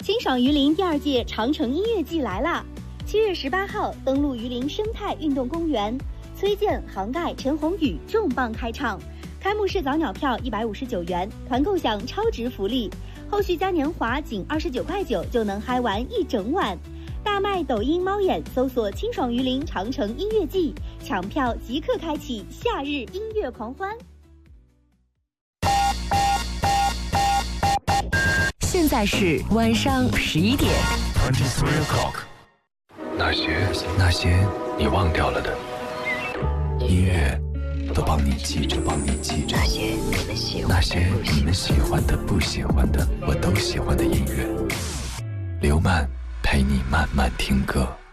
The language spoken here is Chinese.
清爽榆林第2届长城音乐季来啦！7月18号登陆榆林生态运动公园，崔健、杭盖、陈鸿宇重磅开唱。开幕式早鸟票159元，团购享超值福利，后续嘉年华仅29.9块就能嗨完一整晚。大麦抖音猫眼搜索清爽榆林长城音乐季，抢票即刻开启夏日音乐狂欢。 现在是晚上11点。 23 o'clock。那些你忘掉了的音乐，都帮你记着。那些你们喜欢的、不喜欢的，我都喜欢的音乐。刘曼陪你慢慢听歌。